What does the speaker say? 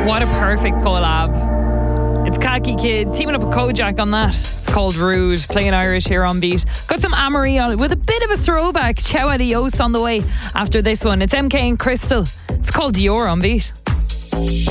What a perfect collab. It's Khaki Kid teaming up with Kojak on that. It's called Rude, playing Irish here on Beat. Got some Amory on it with a bit of a throwback. Ciao adios on the way after this one. It's MK and Crystal. It's called Dior on Beat.